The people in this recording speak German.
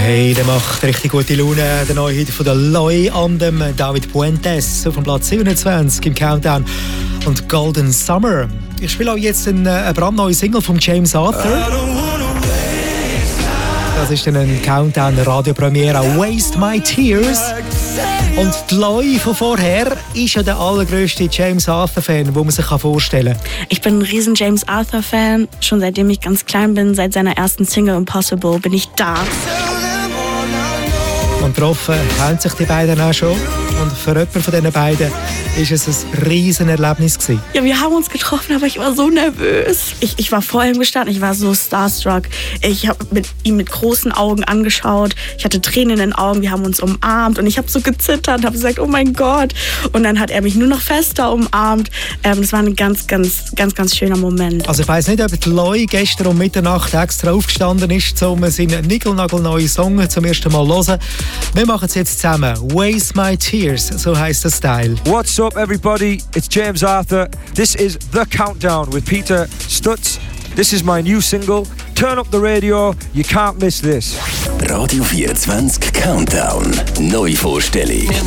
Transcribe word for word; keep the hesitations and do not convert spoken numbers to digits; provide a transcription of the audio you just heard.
Hey, der macht richtig gute Laune. Der neue Hit von der Loi an dem David Puentes auf dem Platz siebenundzwanzig im Countdown. Und Golden Summer. Ich spiele auch jetzt eine, eine brandneue Single von James Arthur. Das ist dann ein Countdown, eine Radiopremiere, Waste My Tears. Und die Loi von vorher ist ja der allergrößte James Arthur-Fan, den man sich vorstellen kann. Ich bin ein riesen James Arthur-Fan. Schon seitdem ich ganz klein bin, seit seiner ersten Single Impossible, bin ich da. Und getroffen haben sich die beiden auch schon. Und für jemanden von diesen beiden war es ein riesen Erlebnis gewesen. Ja, wir haben uns getroffen, aber ich war so nervös. Ich, ich war vor ihm gestanden, ich war so starstruck. Ich habe mit ihm mit großen Augen angeschaut. Ich hatte Tränen in den Augen, wir haben uns umarmt. Und ich habe so gezittert, habe gesagt, oh mein Gott. Und dann hat er mich nur noch fester umarmt. Ähm, das war ein ganz, ganz, ganz, ganz schöner Moment. Also ich weiss nicht, ob die Loi gestern um Mitternacht extra aufgestanden ist, um seinen nickelnagelneuen Song zum ersten Mal zu hören. Wir machen es jetzt zusammen. Waste My Tears, so heisst der Style. What's up, everybody? It's James Arthur. This is The Countdown with Peter Stutz. This is my new single. Turn up the radio. You can't miss this. Radio vierundzwanzig Countdown. Neuvorstellung.